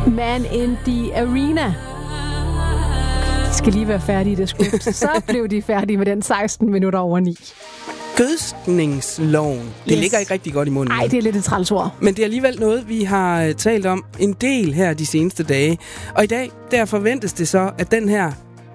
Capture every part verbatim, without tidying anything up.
Man in the Arena. De skal lige være færdige i det script. Så blev de færdige med den seksten minutter over ni. Gødskningsloven. Det Yes. ligger ikke rigtig godt i munden. Nej, det er lidt et træls ord. Men det er alligevel noget, vi har talt om en del her de seneste dage. Og i dag, der forventes det så, at den her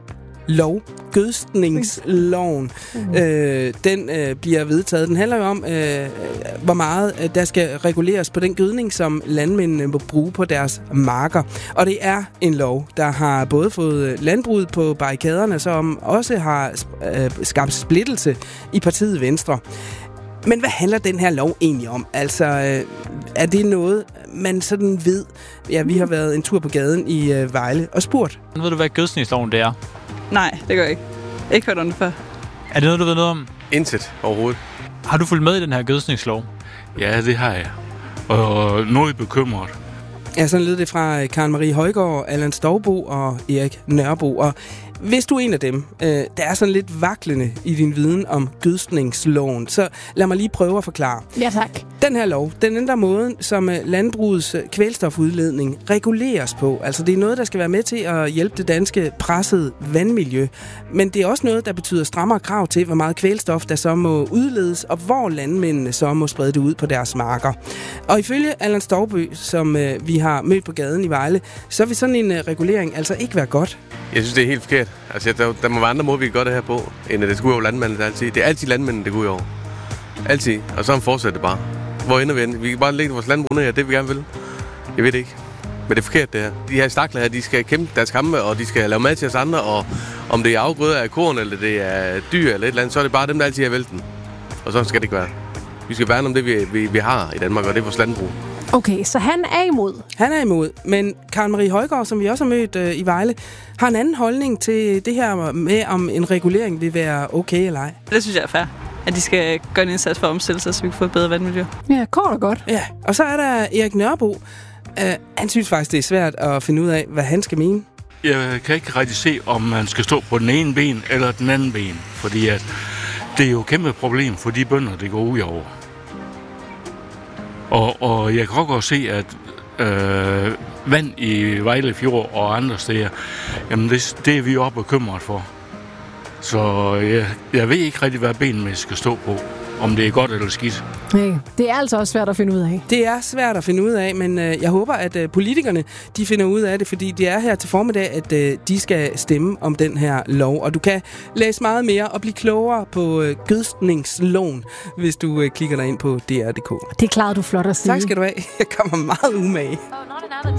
lov, gødskningsloven, mm. øh, den øh, bliver vedtaget. Den handler jo om, øh, hvor meget øh, der skal reguleres på den gødning, som landmændene må bruge på deres marker. Og det er en lov, der har både fået landbruget på barrikaderne, som også har øh, skabt splittelse i partiet Venstre. Men hvad handler den her lov egentlig om? Altså, øh, er det noget, man sådan ved? Ja, vi har været en tur på gaden i øh, Vejle og spurgt. Ved du, hvad gødskningsloven det er? Nej, det gør jeg ikke. Ikke hørt om det før. Er det noget, du ved noget om? Intet overhovedet. Har du fulgt med i den her gødskningslov? Ja, det har jeg. Og nu er jeg bekymret. Ja, sådan lød det fra Karen Marie Højgaard, Allan Stovbo og Erik Nørbo. Og hvis du er en af dem, øh, der er sådan lidt vaklende i din viden om gødskningsloven, så lad mig lige prøve at forklare. Ja, tak. Den her lov, den ændrer måden, som landbrugets kvælstofudledning reguleres på. Altså det er noget, der skal være med til at hjælpe det danske pressede vandmiljø. Men det er også noget, der betyder strammere krav til, hvor meget kvælstof, der så må udledes, og hvor landmændene så må sprede det ud på deres marker. Og ifølge Allan Stovbø, som øh, vi har mødt på gaden i Vejle, så vil sådan en øh, regulering altså ikke være godt. Jeg synes, det er helt forkert. Altså, der, der må være andre måder, vi kan gøre det her på, end at det skal ud over landmændene altid. Det er altid landmændene, det går ud over. Altid. Og så fortsætter det bare. Hvor ender vi hen? Vi kan bare lægge vores landbrug ned her, det vi gerne vil. Jeg ved det ikke. Men det er forkert, det her. De her stakler her, de skal kæmpe deres kampe, og de skal lave mad til os andre, og om det er afgrøder af korn, eller det er dyr, eller et eller andet, så er det bare dem, der altid er vælten. Og sådan skal det ikke være. Vi skal værne om det, vi, vi, vi har i Danmark, og det er vores landbrug. Okay, så han er imod. Han er imod, men Karen Marie Højgaard, som vi også har mødt øh, i Vejle, har en anden holdning til det her med, om en regulering vil være okay eller ej. Det synes jeg er fair. At de skal gøre en indsats for at omstille sig, så vi kan få et bedre vandmiljø. Ja, kort og godt. Ja, og så er der Erik Nørbo. Uh, han synes faktisk, det er svært at finde ud af, hvad han skal mene. Jeg kan ikke rigtig se, om man skal stå på den ene ben eller den anden ben. Fordi at det er jo et kæmpe problem for de bønder, det går ud over. Og, og jeg kan også godt se, at øh, vand i Vejle Fjord og andre steder, jamen det, det er vi også bekymret for. Så jeg, jeg ved ikke rigtig, hvad benene skal stå på. Om det er godt eller skidt. Nej, det er altså også svært at finde ud af. Det er svært at finde ud af, men øh, jeg håber, at øh, politikerne de finder ud af det, fordi det er her til formiddag, at øh, de skal stemme om den her lov. Og du kan læse meget mere og blive klogere på øh, gødskningsloven, hvis du øh, klikker dig ind på D R punktum d k. Det klarede du flot at sige. Tak skal du have. Jeg kommer meget umage.